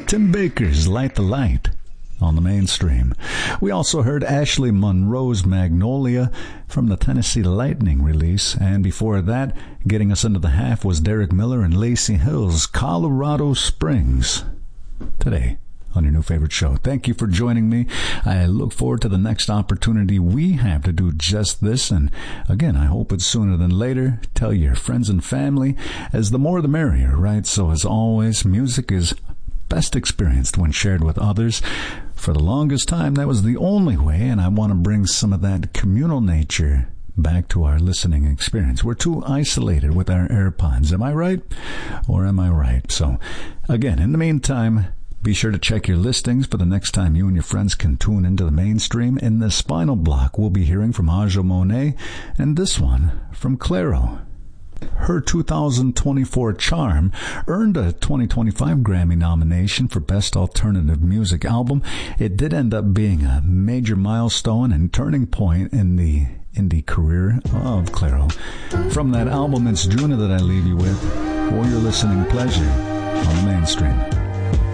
Tim Baker's Light the Light on the Mainstream. We also heard Ashley Monroe's Magnolia from the Tennessee Lightning release, and before that, getting us into the half was Derek Miller and Lacey Hill's Colorado Springs. Today on your new favorite show. Thank you for joining me. I look forward to the next opportunity we have to do just this, and again, I hope it's sooner than later. Tell your friends and family, as the more the merrier, right? So as always, music is best experienced when shared with others. For the longest time, that was the only way, and I want to bring some of that communal nature back to our listening experience. We're too isolated with our AirPods. Am I right? Or am I right? So, again, in the meantime, be sure to check your listings for the next time you and your friends can tune into the Mainstream. In this final block, we'll be hearing from Aja Monet, and this one from Clairo. Her 2024 Charm earned a 2025 Grammy nomination for Best Alternative Music Album. It did end up being a major milestone and turning point in the indie career of Clairo. From that album, it's Juna that I leave you with for your listening pleasure on the Mainstream.